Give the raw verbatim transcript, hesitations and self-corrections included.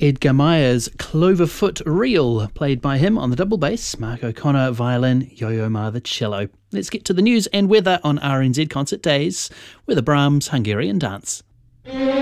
Edgar Meyer's Cloverfoot Reel, played by him on the double bass, Mark O'Connor violin, Yo-Yo Ma the cello. Let's get to the news and weather on R N Z Concert Days with a Brahms Hungarian dance.